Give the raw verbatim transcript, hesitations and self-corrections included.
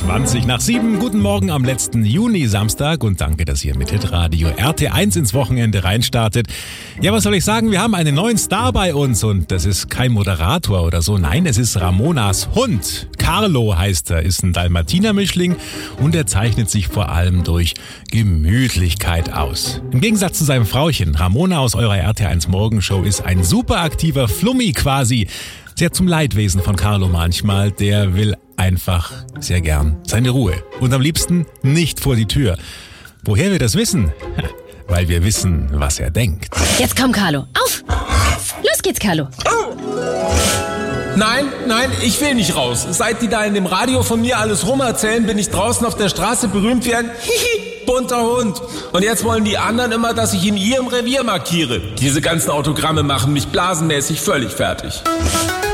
zwanzig nach sieben. Guten Morgen am letzten Juni-Samstag und danke, dass ihr mit Hitradio R T eins ins Wochenende reinstartet. Ja, was soll ich sagen? Wir haben einen neuen Star bei uns und das ist kein Moderator oder so. Nein, es ist Ramonas Hund. Carlo heißt er, ist ein Dalmatiner-Mischling und er zeichnet sich vor allem durch Gemütlichkeit aus. Im Gegensatz zu seinem Frauchen, Ramona aus eurer R T eins Morgenshow ist ein super aktiver Flummi quasi. Sehr zum Leidwesen von Carlo manchmal, der will einfach sehr gern seine Ruhe. Und am liebsten nicht vor die Tür. Woher wir das wissen? Weil wir wissen, was er denkt. Jetzt komm, Carlo. Auf! Los geht's, Carlo. Nein, nein, ich will nicht raus. Seit die da in dem Radio von mir alles rumerzählen, bin ich draußen auf der Straße berühmt wie ein Hihi, bunter Hund. Und jetzt wollen die anderen immer, dass ich in ihrem Revier markiere. Diese ganzen Autogramme machen mich blasenmäßig völlig fertig.